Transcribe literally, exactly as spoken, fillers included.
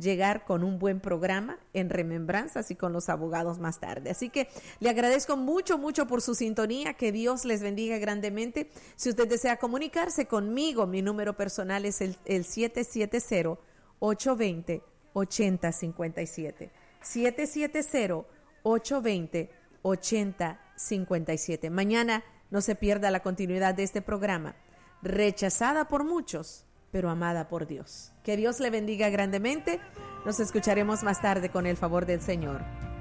llegar con un buen programa en Remembranzas y con los abogados más tarde. Así que le agradezco mucho, mucho por su sintonía. Que Dios les bendiga grandemente. Si usted desea comunicarse conmigo, mi número personal es el, el siete siete cero, ocho dos cero, ocho cero cinco siete. siete siete cero, ocho dos cero, ocho cero cinco siete. Mañana no se pierda la continuidad de este programa. Rechazada por muchos, pero amada por Dios. Que Dios le bendiga grandemente. Nos escucharemos más tarde con el favor del Señor.